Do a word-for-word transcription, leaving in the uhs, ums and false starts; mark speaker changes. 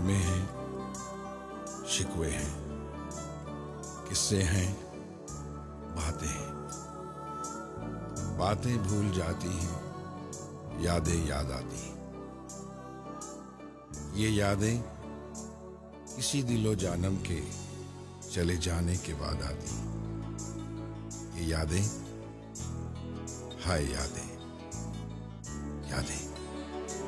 Speaker 1: गमे हैं, शिकवे हैं, किस्से हैं, बातें हैं। बातें भूल जाती हैं, यादें याद आती हैं। ये यादें किसी दिलो जानम के चले जाने के बाद आती हैं। ये यादें, हाय यादें, यादें।